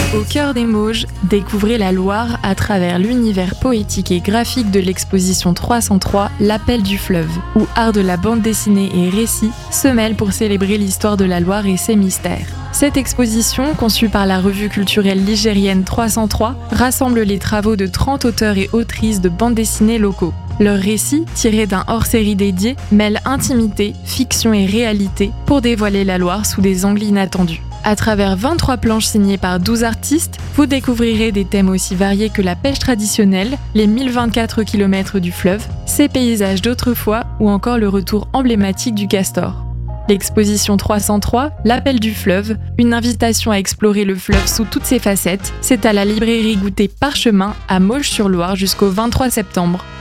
Au cœur des Mauges, découvrez la Loire à travers l'univers poétique et graphique de l'exposition 303 L'Appel du fleuve, où art de la bande dessinée et récits se mêlent pour célébrer l'histoire de la Loire et ses mystères. Cette exposition, conçue par la revue culturelle ligérienne 303, rassemble les travaux de 30 auteurs et autrices de bande dessinée locaux. Leurs récits, tirés d'un hors-série dédié, mêlent intimité, fiction et réalité pour dévoiler la Loire sous des angles inattendus. À travers 23 planches signées par 12 artistes, vous découvrirez des thèmes aussi variés que la pêche traditionnelle, les 1024 km du fleuve, ses paysages d'autrefois ou encore le retour emblématique du castor. L'exposition 303, L'Appel du fleuve, une invitation à explorer le fleuve sous toutes ses facettes, c'est à la librairie Goûter Parchemin à Mauges-sur-Loire jusqu'au 23 septembre.